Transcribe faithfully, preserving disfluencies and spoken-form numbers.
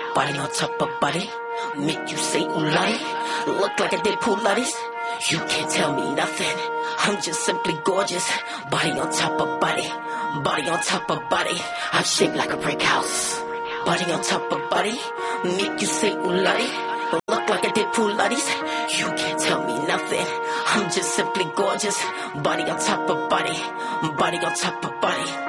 Body on top of body, make you say oolai. Look like I did Pilates. You can't tell me nothing. I'm just simply gorgeous. Body on top of body, body on top of body. I'm shaped like a brick house. Body on top of body, make you say oolai. Look like I did Pilates. You can't tell me nothing. I'm just simply gorgeous. Body on top of body, body on top of body.